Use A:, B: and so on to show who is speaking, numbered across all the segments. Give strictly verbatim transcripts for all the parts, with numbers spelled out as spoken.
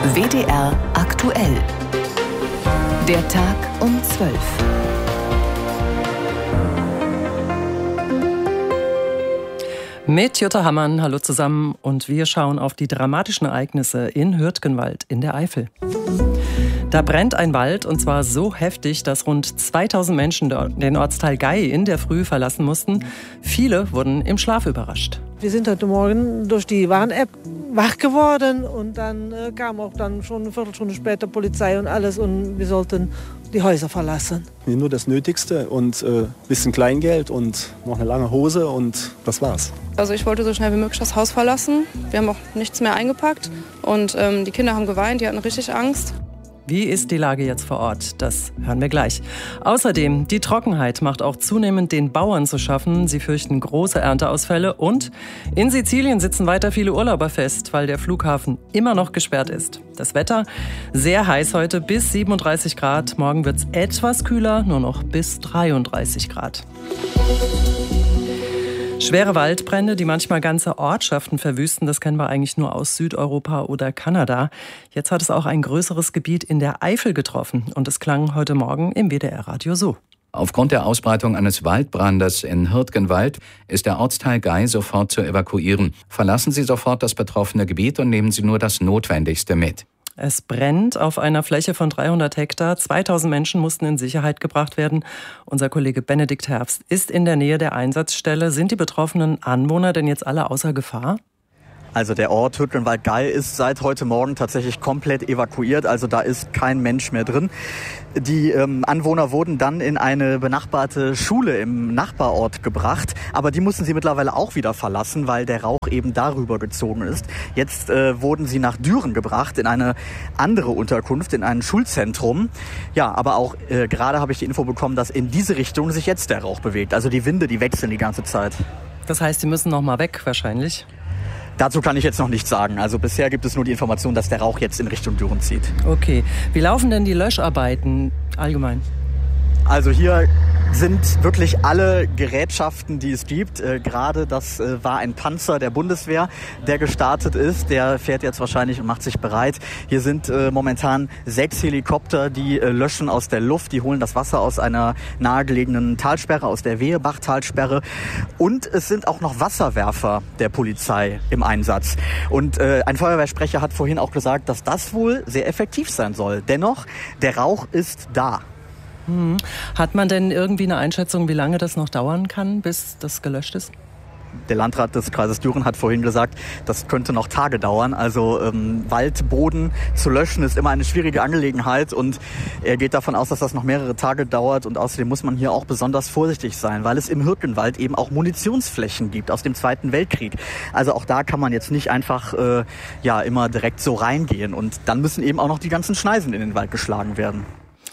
A: W D R aktuell. Der Tag um zwölf.
B: Mit Jutta Hammann, hallo zusammen, und wir schauen auf die dramatischen Ereignisse in Hürtgenwald in der Eifel. Da brennt ein Wald, und zwar so heftig, dass rund zweitausend Menschen den Ortsteil Gey in der Früh verlassen mussten. Viele wurden im Schlaf überrascht.
C: Wir sind heute Morgen durch die Warn-App wach geworden und dann äh, kam auch dann schon eine Viertelstunde später Polizei und alles und wir sollten die Häuser verlassen.
D: Nur das Nötigste und ein äh, bisschen Kleingeld und noch eine lange Hose und das war's.
E: Also ich wollte so schnell wie möglich das Haus verlassen. Wir haben auch nichts mehr eingepackt und ähm, die Kinder haben geweint, die hatten richtig Angst.
B: Wie ist die Lage jetzt vor Ort? Das hören wir gleich. Außerdem, die Trockenheit macht auch zunehmend den Bauern zu schaffen. Sie fürchten große Ernteausfälle. Und in Sizilien sitzen weiter viele Urlauber fest, weil der Flughafen immer noch gesperrt ist. Das Wetter sehr heiß heute, bis siebenunddreißig Grad. Morgen wird es etwas kühler, nur noch bis dreiunddreißig Grad. Schwere Waldbrände, die manchmal ganze Ortschaften verwüsten, das kennen wir eigentlich nur aus Südeuropa oder Kanada. Jetzt hat es auch ein größeres Gebiet in der Eifel getroffen und es klang heute Morgen im W D R-Radio so.
F: Aufgrund der Ausbreitung eines Waldbrandes in Hürtgenwald ist der Ortsteil Gey sofort zu evakuieren. Verlassen Sie sofort das betroffene Gebiet und nehmen Sie nur das Notwendigste mit.
B: Es brennt auf einer Fläche von dreihundert Hektar. zweitausend Menschen mussten in Sicherheit gebracht werden. Unser Kollege Benedikt Herbst ist in der Nähe der Einsatzstelle. Sind die betroffenen Anwohner denn jetzt alle außer Gefahr?
G: Also der Ort Hürtgenwald-Gey ist seit heute Morgen tatsächlich komplett evakuiert. Also da ist kein Mensch mehr drin. Die ähm, Anwohner wurden dann in eine benachbarte Schule im Nachbarort gebracht. Aber die mussten sie mittlerweile auch wieder verlassen, weil der Rauch eben darüber gezogen ist. Jetzt äh, wurden sie nach Düren gebracht, in eine andere Unterkunft, in ein Schulzentrum. Ja, aber auch äh, gerade habe ich die Info bekommen, dass in diese Richtung sich jetzt der Rauch bewegt. Also die Winde, die wechseln die ganze Zeit.
B: Das heißt, sie müssen noch mal weg wahrscheinlich?
G: Dazu kann ich jetzt noch nichts sagen. Also bisher gibt es nur die Information, dass der Rauch jetzt in Richtung Düren zieht.
B: Okay. Wie laufen denn die Löscharbeiten allgemein?
G: Also hier sind wirklich alle Gerätschaften, die es gibt. Äh, gerade das äh, war ein Panzer der Bundeswehr, der gestartet ist. Der fährt jetzt wahrscheinlich und macht sich bereit. Hier sind äh, momentan sechs Helikopter, die äh, löschen aus der Luft. Die holen das Wasser aus einer nahegelegenen Talsperre, aus der Wehebach-Talsperre. Und es sind auch noch Wasserwerfer der Polizei im Einsatz. Und äh, ein Feuerwehrsprecher hat vorhin auch gesagt, dass das wohl sehr effektiv sein soll. Dennoch, der Rauch ist da.
B: Hm. Hat man denn irgendwie eine Einschätzung, wie lange das noch dauern kann, bis das gelöscht ist?
G: Der Landrat des Kreises Düren hat vorhin gesagt, das könnte noch Tage dauern. Also ähm, Waldboden zu löschen ist immer eine schwierige Angelegenheit und er geht davon aus, dass das noch mehrere Tage dauert. Und außerdem muss man hier auch besonders vorsichtig sein, weil es im Hürtgenwald eben auch Munitionsflächen gibt aus dem Zweiten Weltkrieg. Also auch da kann man jetzt nicht einfach äh, ja immer direkt so reingehen. Und dann müssen eben auch noch die ganzen Schneisen in den Wald geschlagen werden.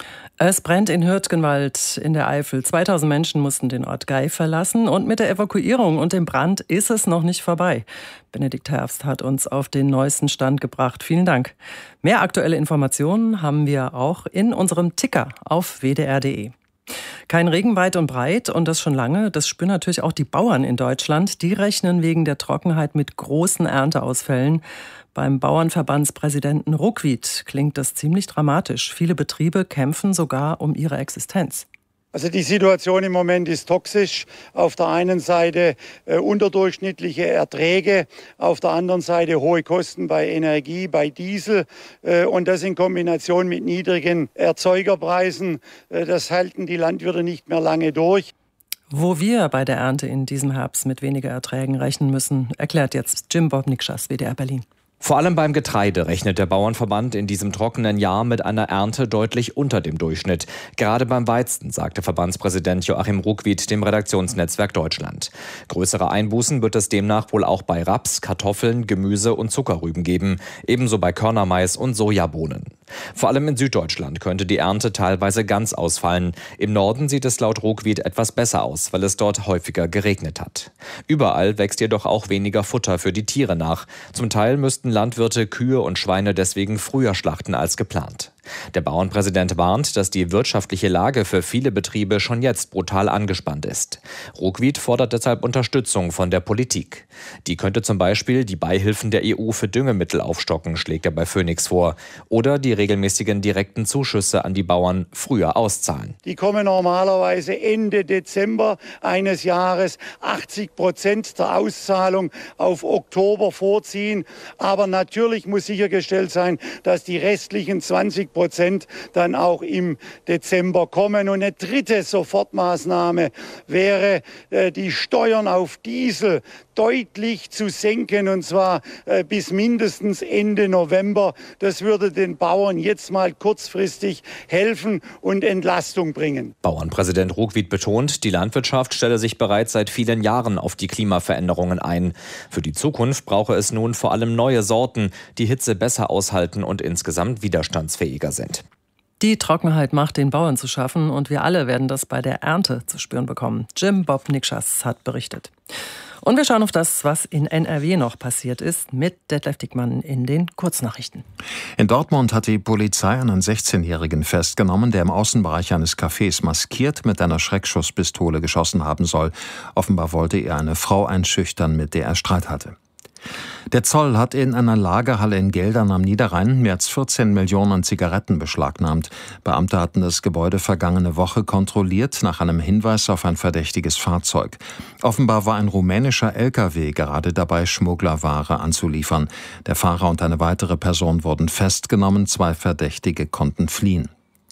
B: Es brennt in Hürtgenwald in der Eifel. zweitausend Menschen mussten den Ort Gey verlassen und mit der Evakuierung und dem Brand ist es noch nicht vorbei. Benedikt Herbst hat uns auf den neuesten Stand gebracht. Vielen Dank. Mehr aktuelle Informationen haben wir auch in unserem Ticker auf w d r punkt d e. Kein Regen weit und breit und das schon lange. Das spüren natürlich auch die Bauern in Deutschland. Die rechnen wegen der Trockenheit mit großen Ernteausfällen. Beim Bauernverbandspräsidenten Ruckwied klingt das ziemlich dramatisch. Viele Betriebe kämpfen sogar um ihre Existenz.
H: Also die Situation im Moment ist toxisch. Auf der einen Seite äh, unterdurchschnittliche Erträge, auf der anderen Seite hohe Kosten bei Energie, bei Diesel äh, und das in Kombination mit niedrigen Erzeugerpreisen. Äh, das halten die Landwirte nicht mehr lange durch.
B: Wo wir bei der Ernte in diesem Herbst mit weniger Erträgen rechnen müssen, erklärt jetzt Jim Bobnikschas, W D R Berlin.
I: Vor allem beim Getreide rechnet der Bauernverband in diesem trockenen Jahr mit einer Ernte deutlich unter dem Durchschnitt. Gerade beim Weizen, sagte Verbandspräsident Joachim Ruckwied dem Redaktionsnetzwerk Deutschland. Größere Einbußen wird es demnach wohl auch bei Raps, Kartoffeln, Gemüse und Zuckerrüben geben, ebenso bei Körnermais und Sojabohnen. Vor allem in Süddeutschland könnte die Ernte teilweise ganz ausfallen. Im Norden sieht es laut Ruckwied etwas besser aus, weil es dort häufiger geregnet hat. Überall wächst jedoch auch weniger Futter für die Tiere nach. Zum Teil müssten Landwirte Kühe und Schweine deswegen früher schlachten als geplant. Der Bauernpräsident warnt, dass die wirtschaftliche Lage für viele Betriebe schon jetzt brutal angespannt ist. Ruckwied fordert deshalb Unterstützung von der Politik. Die könnte zum Beispiel die Beihilfen der E U für Düngemittel aufstocken, schlägt er bei Phoenix vor. Oder die regelmäßigen direkten Zuschüsse an die Bauern früher auszahlen.
H: Die kommen normalerweise Ende Dezember eines Jahres, achtzig Prozent der Auszahlung auf Oktober vorziehen. Aber natürlich muss sichergestellt sein, dass die restlichen zwanzig Prozent dann auch im Dezember kommen. Und eine dritte Sofortmaßnahme wäre, die Steuern auf Diesel deutlich zu senken, und zwar äh, bis mindestens Ende November. Das würde den Bauern jetzt mal kurzfristig helfen und Entlastung bringen.
I: Bauernpräsident Ruckwied betont, die Landwirtschaft stelle sich bereits seit vielen Jahren auf die Klimaveränderungen ein. Für die Zukunft brauche es nun vor allem neue Sorten, die Hitze besser aushalten und insgesamt widerstandsfähiger sind.
B: Die Trockenheit macht den Bauern zu schaffen und wir alle werden das bei der Ernte zu spüren bekommen. Jim Bob Nikschas hat berichtet. Und wir schauen auf das, was in N R W noch passiert ist, mit Detlef Dickmann in den Kurznachrichten.
J: In Dortmund hat die Polizei einen sechzehnjährigen festgenommen, der im Außenbereich eines Cafés maskiert mit einer Schreckschusspistole geschossen haben soll. Offenbar wollte er eine Frau einschüchtern, mit der er Streit hatte. Der Zoll hat in einer Lagerhalle in Geldern am Niederrhein mehr als vierzehn Millionen Zigaretten beschlagnahmt. Beamte hatten das Gebäude vergangene Woche kontrolliert nach einem Hinweis auf ein verdächtiges Fahrzeug. Offenbar war ein rumänischer L K W gerade dabei, Schmugglerware anzuliefern. Der Fahrer und eine weitere Person wurden festgenommen, zwei Verdächtige konnten fliehen.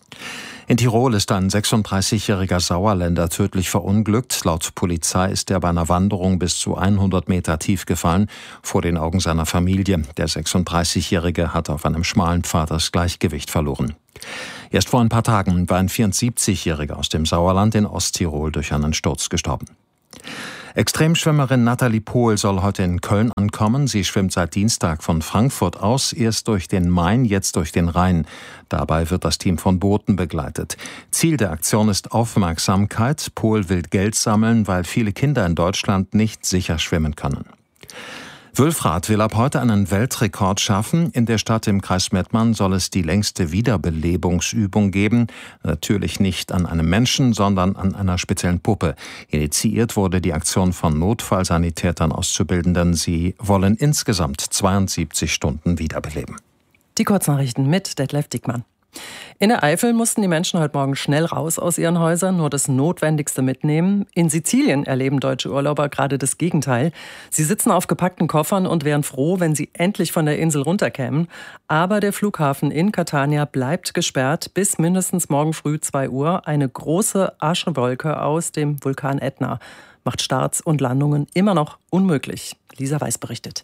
J: In Tirol ist ein sechsunddreißigjähriger Sauerländer tödlich verunglückt. Laut Polizei ist er bei einer Wanderung bis zu hundert Meter tief gefallen, vor den Augen seiner Familie. Der sechsunddreißigjährige hat auf einem schmalen Pfad das Gleichgewicht verloren. Erst vor ein paar Tagen war ein vierundsiebzigjähriger aus dem Sauerland in Osttirol durch einen Sturz gestorben. Extremschwimmerin Nathalie Pohl soll heute in Köln ankommen. Sie schwimmt seit Dienstag von Frankfurt aus, erst durch den Main, jetzt durch den Rhein. Dabei wird das Team von Booten begleitet. Ziel der Aktion ist Aufmerksamkeit. Pohl will Geld sammeln, weil viele Kinder in Deutschland nicht sicher schwimmen können. Wülfrath will ab heute einen Weltrekord schaffen. In der Stadt im Kreis Mettmann soll es die längste Wiederbelebungsübung geben. Natürlich nicht an einem Menschen, sondern an einer speziellen Puppe. Initiiert wurde die Aktion von Notfallsanitätern Auszubildenden. Sie wollen insgesamt zweiundsiebzig Stunden wiederbeleben.
B: Die Kurznachrichten mit Detlef Dickmann. In der Eifel mussten die Menschen heute Morgen schnell raus aus ihren Häusern, nur das Notwendigste mitnehmen. In Sizilien erleben deutsche Urlauber gerade das Gegenteil. Sie sitzen auf gepackten Koffern und wären froh, wenn sie endlich von der Insel runterkämen. Aber der Flughafen in Catania bleibt gesperrt bis mindestens morgen früh zwei Uhr. Eine große Aschewolke aus dem Vulkan Ätna macht Starts und Landungen immer noch unmöglich. Lisa Weiß berichtet.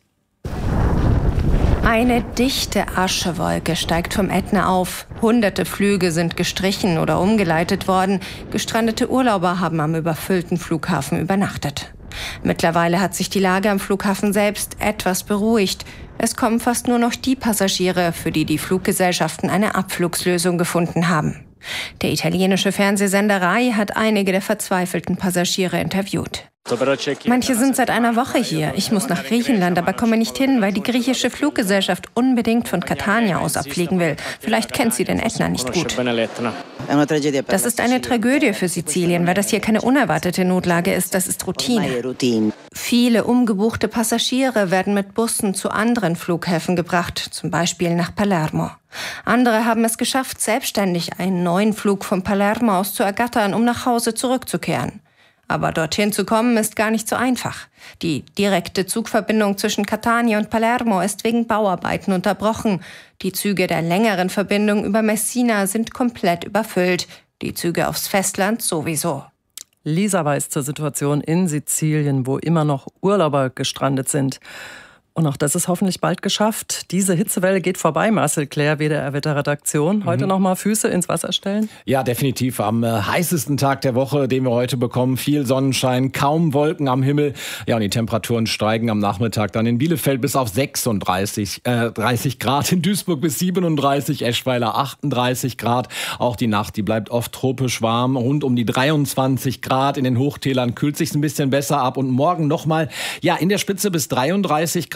K: Eine dichte Aschewolke steigt vom Ätna auf. Hunderte Flüge sind gestrichen oder umgeleitet worden. Gestrandete Urlauber haben am überfüllten Flughafen übernachtet. Mittlerweile hat sich die Lage am Flughafen selbst etwas beruhigt. Es kommen fast nur noch die Passagiere, für die die Fluggesellschaften eine Abflugslösung gefunden haben. Der italienische Fernsehsender Rai hat einige der verzweifelten Passagiere interviewt. Manche sind seit einer Woche hier. Ich muss nach Griechenland, aber komme nicht hin, weil die griechische Fluggesellschaft unbedingt von Catania aus abfliegen will. Vielleicht kennt sie den Ätna nicht gut. Das ist eine Tragödie für Sizilien, weil das hier keine unerwartete Notlage ist. Das ist Routine. Viele umgebuchte Passagiere werden mit Bussen zu anderen Flughäfen gebracht, zum Beispiel nach Palermo. Andere haben es geschafft, selbstständig einen neuen Flug von Palermo aus zu ergattern, um nach Hause zurückzukehren. Aber dorthin zu kommen ist gar nicht so einfach. Die direkte Zugverbindung zwischen Catania und Palermo ist wegen Bauarbeiten unterbrochen. Die Züge der längeren Verbindung über Messina sind komplett überfüllt. Die Züge aufs Festland sowieso.
B: Lisa weiß zur Situation in Sizilien, wo immer noch Urlauber gestrandet sind. Und auch das ist hoffentlich bald geschafft. Diese Hitzewelle geht vorbei, Marcel Claire, W D R-Wetterredaktion. Heute mhm. noch mal Füße ins Wasser stellen?
L: Ja, definitiv. Am äh, heißesten Tag der Woche, den wir heute bekommen. Viel Sonnenschein, kaum Wolken am Himmel. Ja, und die Temperaturen steigen am Nachmittag dann in Bielefeld bis auf sechsunddreißig äh, dreißig Grad, in Duisburg bis siebenunddreißig, Eschweiler achtunddreißig Grad. Auch die Nacht, die bleibt oft tropisch warm, rund um die dreiundzwanzig Grad. In den Hochtälern kühlt sich ein bisschen besser ab. Und morgen nochmal, ja, in der Spitze bis dreiunddreißig Grad.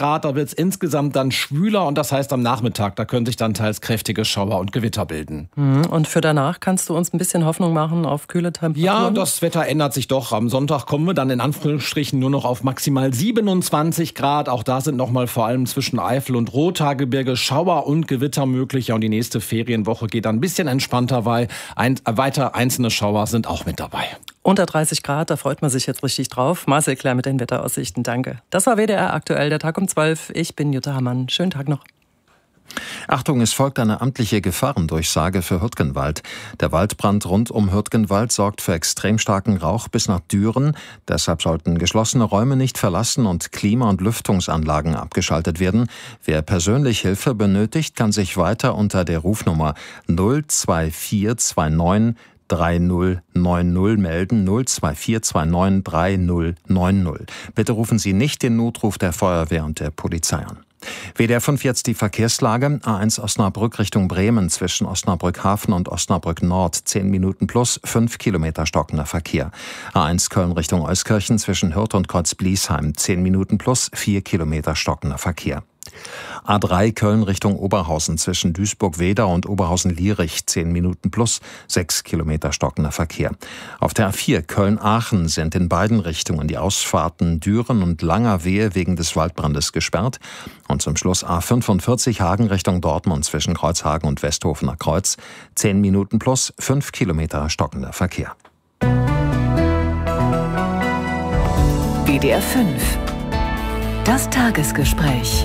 L: Grad, da wird es insgesamt dann schwüler und das heißt am Nachmittag, da können sich dann teils kräftige Schauer und Gewitter bilden.
B: Und für danach kannst du uns ein bisschen Hoffnung machen auf kühle Temperaturen?
L: Ja, das Wetter ändert sich doch. Am Sonntag kommen wir dann in Anführungsstrichen nur noch auf maximal siebenundzwanzig Grad. Auch da sind nochmal vor allem zwischen Eifel und Rothaargebirge Schauer und Gewitter möglich. Ja, und die nächste Ferienwoche geht dann ein bisschen entspannter, weil ein, weiter einzelne Schauer sind auch mit dabei.
B: Unter dreißig Grad, da freut man sich jetzt richtig drauf. Marcel Klär mit den Wetteraussichten, danke. Das war W D R aktuell, der Tag um zwölf. Ich bin Jutta Hammann. Schönen Tag noch.
J: Achtung, es folgt eine amtliche Gefahrendurchsage für Hürtgenwald. Der Waldbrand rund um Hürtgenwald sorgt für extrem starken Rauch bis nach Düren. Deshalb sollten geschlossene Räume nicht verlassen und Klima- und Lüftungsanlagen abgeschaltet werden. Wer persönlich Hilfe benötigt, kann sich weiter unter der Rufnummer null zwei vier zwei neun drei null neun null melden, null zwei vier zwei neun drei null neun null. Bitte rufen Sie nicht den Notruf der Feuerwehr und der Polizei an. W D R fünf jetzt die Verkehrslage. A eins Osnabrück Richtung Bremen zwischen Osnabrück Hafen und Osnabrück Nord. zehn Minuten plus, fünf Kilometer stockender Verkehr. A eins Köln Richtung Euskirchen zwischen Hürth und Kreuzbliesheim. zehn Minuten plus, vier Kilometer stockender Verkehr. A drei Köln Richtung Oberhausen zwischen Duisburg-Wedau und Oberhausen-Lierich, zehn Minuten plus, sechs Kilometer stockender Verkehr. Auf der A vier Köln-Aachen sind in beiden Richtungen die Ausfahrten Düren und Langerwehe wegen des Waldbrandes gesperrt. Und zum Schluss A fünfundvierzig Hagen Richtung Dortmund zwischen Kreuzhagen und Westhofener Kreuz, zehn Minuten plus, fünf Kilometer stockender Verkehr.
A: W D R fünf. Das Tagesgespräch.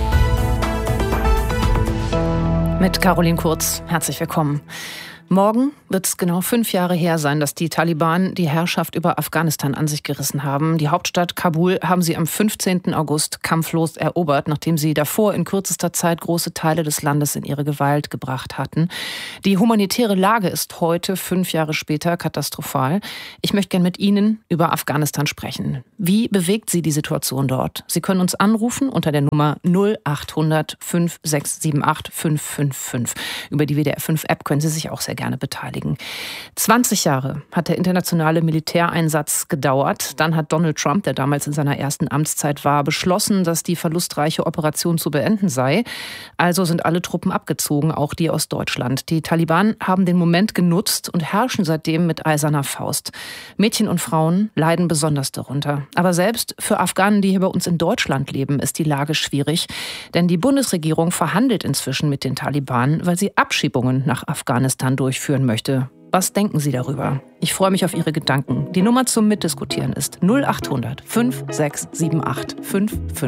M: Mit Caroline Kurz. Herzlich willkommen. Morgen wird es genau fünf Jahre her sein, dass die Taliban die Herrschaft über Afghanistan an sich gerissen haben. Die Hauptstadt Kabul haben sie am fünfzehnten August kampflos erobert, nachdem sie davor in kürzester Zeit große Teile des Landes in ihre Gewalt gebracht hatten. Die humanitäre Lage ist heute, fünf Jahre später, katastrophal. Ich möchte gerne mit Ihnen über Afghanistan sprechen. Wie bewegt Sie die Situation dort? Sie können uns anrufen unter der Nummer null achthundert fünf sechs sieben acht fünf fünf fünf. Über die W D R fünf App können Sie sich auch sehr gerne beteiligen. zwanzig Jahre hat der internationale Militäreinsatz gedauert. Dann hat Donald Trump, der damals in seiner ersten Amtszeit war, beschlossen, dass die verlustreiche Operation zu beenden sei. Also sind alle Truppen abgezogen, auch die aus Deutschland. Die Taliban haben den Moment genutzt und herrschen seitdem mit eiserner Faust. Mädchen und Frauen leiden besonders darunter. Aber selbst für Afghanen, die hier bei uns in Deutschland leben, ist die Lage schwierig. Denn die Bundesregierung verhandelt inzwischen mit den Taliban, weil sie Abschiebungen nach Afghanistan durchführen möchte. Was denken Sie darüber? Ich freue mich auf Ihre Gedanken. Die Nummer zum Mitdiskutieren ist null achthundert fünf sechs sieben acht fünf fünf.